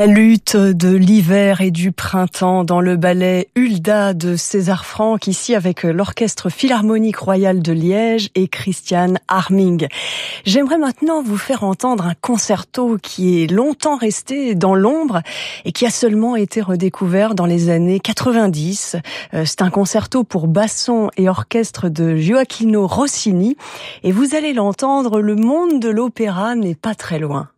La lutte de l'hiver et du printemps dans le ballet Hulda de César Franck, ici avec l'Orchestre Philharmonique Royal de Liège et Christian Harming. J'aimerais maintenant vous faire entendre un concerto qui est longtemps resté dans l'ombre et qui a seulement été redécouvert dans les années 90. C'est un concerto pour basson et orchestre de Gioachino Rossini et vous allez l'entendre, le monde de l'opéra n'est pas très loin.